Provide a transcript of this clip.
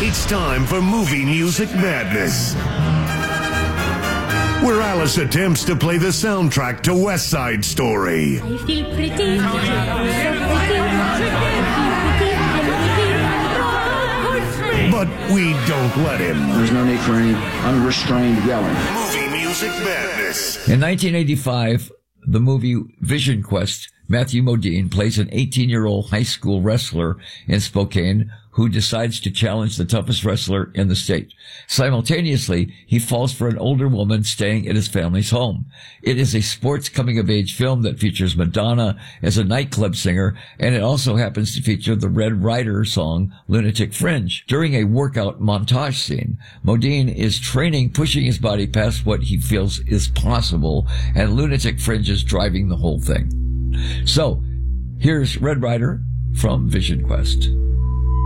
It's time for Movie Music Madness, where Alice attempts to play the soundtrack to West Side Story. I feel pretty. But we don't let him. There's no need for any unrestrained yelling. Movie Music Madness. In 1985, the movie Vision Quest, Matthew Modine plays an 18-year-old high school wrestler in Spokane who decides to challenge the toughest wrestler in the state. Simultaneously, he falls for an older woman staying at his family's home. It is a sports coming-of-age film that features Madonna as a nightclub singer, and it also happens to feature the Red Rider song Lunatic Fringe. During a workout montage scene, Modine is pushing his body past what he feels is possible, and Lunatic Fringe is driving the whole thing. So, here's Red Rider from Vision Quest.